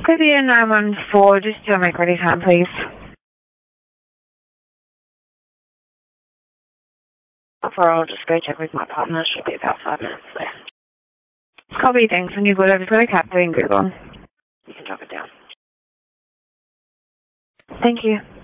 Could be a 914. Just tell me ready time, please. I'll just go check with my partner. Should be about 5 minutes there. Copy, thanks. When you're good, I've just got a capture in Google. You can drop it down. Thank you.